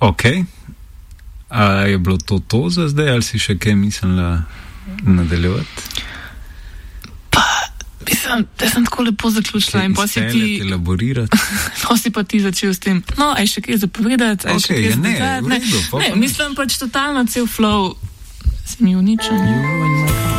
Ok. A je bilo to za zdaj, ali si še kaj mislila nadaljevati? Mislim, da sem tako lepo zaključila in pa si ti elaborirati. No, si pa ti začel s tem. No, aj še kaj zapovedati, aj še kaj zdaj. Ne, mislim pač totalno cel flow se mi uničil.